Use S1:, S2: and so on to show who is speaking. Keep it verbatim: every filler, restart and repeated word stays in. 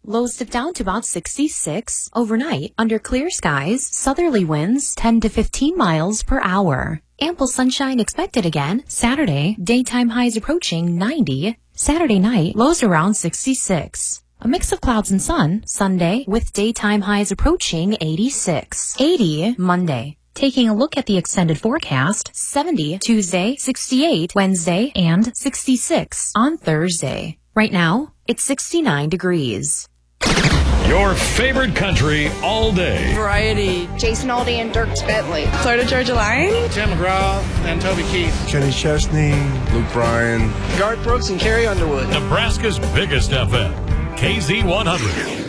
S1: Lows dip down to about sixty-six. Overnight, under clear skies, southerly winds ten to fifteen miles per hour. Ample sunshine expected again. Saturday, daytime highs approaching ninety. Saturday night, lows around sixty-six. A mix of clouds and sun, Sunday, with daytime highs approaching eighty-six. eighty, Monday. Taking a look at the extended forecast, seventy Tuesday, sixty-eight Wednesday, and sixty-six on Thursday. Right now, it's sixty-nine degrees.
S2: Your favorite country all day.
S3: Variety.
S4: Jason Aldean and Dierks Bentley.
S3: Florida Georgia Line.
S5: Tim McGraw and Toby Keith.
S6: Kenny Chesney.
S7: Luke Bryan.
S8: Garth Brooks and Carrie Underwood.
S2: Nebraska's biggest F M. K Z one hundred.